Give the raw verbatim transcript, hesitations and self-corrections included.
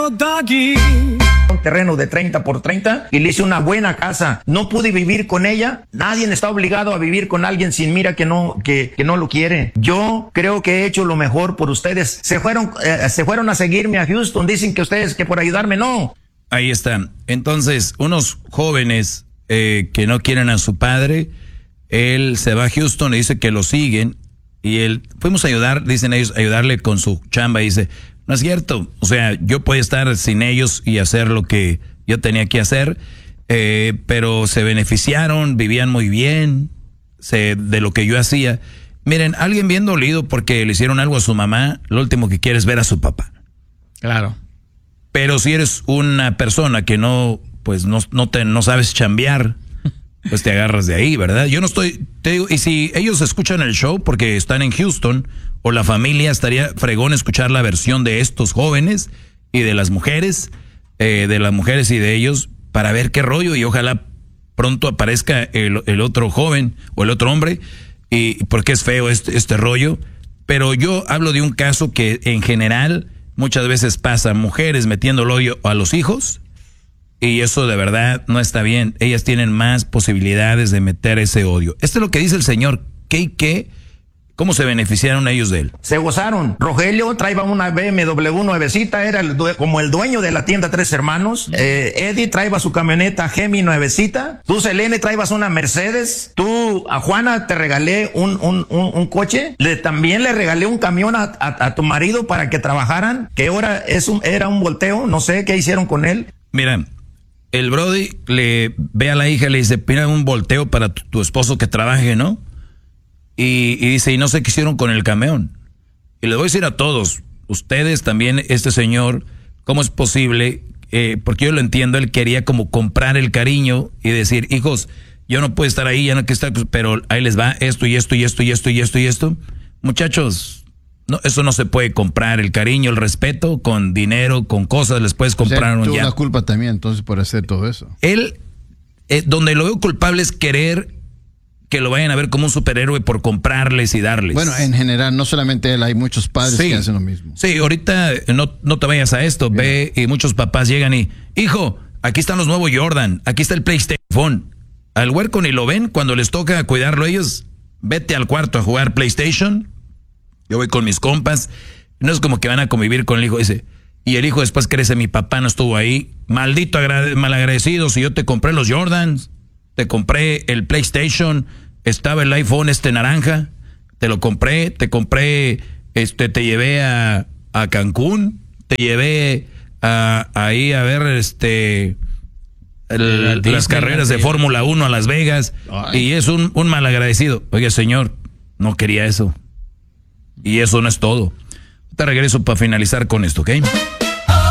Un terreno de treinta por treinta y le hice una buena casa. No pude vivir con ella. Nadie está obligado a vivir con alguien sin mira que no, que, que no lo quiere. Yo creo que he hecho lo mejor por ustedes. Se fueron, eh, se fueron a seguirme a Houston. Dicen que ustedes que por ayudarme no. Ahí está. Entonces, unos jóvenes eh, que no quieren a su padre, él se va a Houston y dice que lo siguen. Y él, fuimos a ayudar, dicen ellos, ayudarle con su chamba. Y dice, no es cierto. O sea, yo podía estar sin ellos y hacer lo que yo tenía que hacer. Eh, pero se beneficiaron, vivían muy bien se, de lo que yo hacía. Miren, alguien bien dolido porque le hicieron algo a su mamá, lo último que quiere es ver a su papá. Claro. Pero si eres una persona que no, pues no, no, te, no sabes chambear, pues te agarras de ahí, ¿verdad? Yo no estoy, te digo, y si ellos escuchan el show porque están en Houston, o la familia, estaría fregón escuchar la versión de estos jóvenes y de las mujeres, eh, de las mujeres y de ellos, para ver qué rollo, y ojalá pronto aparezca el, el otro joven o el otro hombre, y porque es feo este, este rollo. Pero yo hablo de un caso que en general muchas veces pasa, mujeres metiendo el hoyo a los hijos, y eso de verdad no está bien. Ellas tienen más posibilidades de meter ese odio. Esto es lo que dice el señor. ¿Qué y qué? ¿Cómo se beneficiaron ellos de él? Se gozaron. Rogelio traía una B M W nuevecita, era el due- como el dueño de la tienda Tres Hermanos. Eh, Eddie traía su camioneta Gemi nuevecita. Tú, Selene, traibas una Mercedes. Tú, a Juana, te regalé un, un, un, un coche. Le, también le regalé un camión a, a, a tu marido para que trabajaran, que ahora es un, era un volteo. No sé qué hicieron con él. Mira, el Brody le ve a la hija y le dice, pida un volteo para tu, tu esposo que trabaje, ¿no? Y, y dice, y no sé qué hicieron con el camión. Y les voy a decir a todos, ustedes también, este señor, ¿cómo es posible? Eh, porque yo lo entiendo, él quería como comprar el cariño y decir, hijos, yo no puedo estar ahí, ya no quiero estar, pero ahí les va esto y esto y esto y esto y esto y esto. Muchachos, no, eso no se puede comprar, el cariño, el respeto, con dinero, con cosas, les puedes comprar. O sea, un tuvo ya. la culpa también, entonces, por hacer todo eso. Él, eh, donde lo veo culpable es querer que lo vayan a ver como un superhéroe por comprarles y darles. Bueno, en general, no solamente él, hay muchos padres sí, que hacen lo mismo. Sí, ahorita no, no te vayas a esto, bien. Ve, y muchos papás llegan y, hijo, aquí están los nuevos Jordan, aquí está el PlayStation. Al huerco ni lo ven, cuando les toca cuidarlo ellos, vete al cuarto a jugar PlayStation. Yo voy con mis compas, no es como que van a convivir con el hijo ese. Y el hijo después crece, mi papá no estuvo ahí. Maldito agrade- malagradecido, si yo te compré los Jordans, te compré el PlayStation, estaba el iPhone este naranja, te lo compré, te compré, este, te llevé a, a Cancún, te llevé a, ahí a ver este el, las carreras de Fórmula uno a Las Vegas. Ay. Y es un, un malagradecido. Oye, señor, no quería eso. Y eso no es todo. Te regreso para finalizar con esto, ¿ok?